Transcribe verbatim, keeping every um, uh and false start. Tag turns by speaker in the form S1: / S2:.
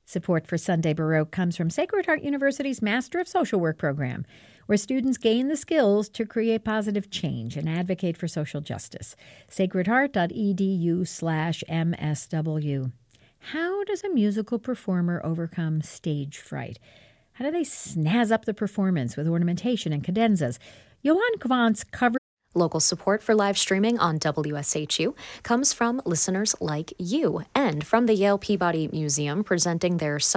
S1: Support for Sunday Baroque comes from Sacred Heart University's Master of Social Work program, where students gain the skills to create positive change and advocate for social justice. sacredheart.edu slash MSW. How does a musical performer overcome stage fright? How do they snazz up the performance with ornamentation and cadenzas? Johan Kvant's cover.
S2: Local support for live streaming on W S H U comes from listeners like you and from the Yale Peabody Museum presenting their